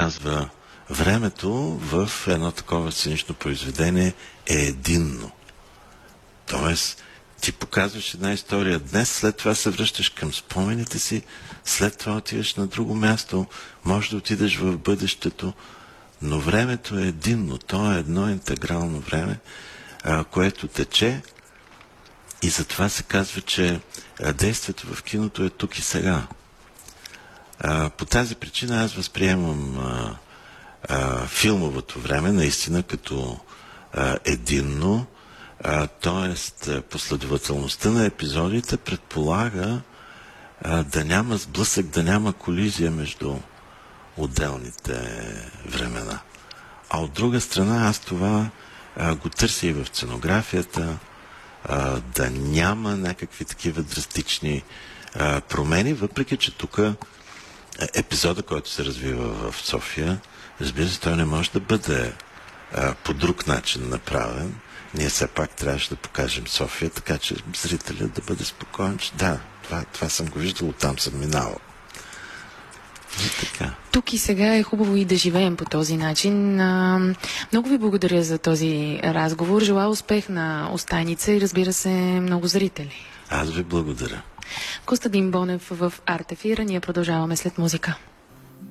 казва: времето в едно такова сценично произведение е единно. Тоест, ти показваш една история днес, след това се връщаш към спомените си, след това отиваш на друго място, може да отидеш в бъдещето, но времето е единно. То е едно интегрално време, което тече, и затова се казва, че действието в киното е тук и сега. По тази причина аз възприемам филмовото време наистина като единно, т.е. последователността на епизодите предполага да няма сблъсък, да няма колизия между отделните времена. А от друга страна аз това го търся и в сценографията, да няма някакви такива драстични промени, въпреки че тук епизода, който се развива в София, разбира се, той не може да бъде по друг начин направен. Ние все пак трябваше да покажем София, така че зрителят да бъде спокоен, че да, това съм го виждал, там съм минал. Така. Тук и сега е хубаво и да живеем по този начин. Много ви благодаря за този разговор. Желая успех на Остайница и, разбира се, много зрители. Аз ви благодаря. Костадин Бонев в Арт Ефира. Ние продължаваме след музика.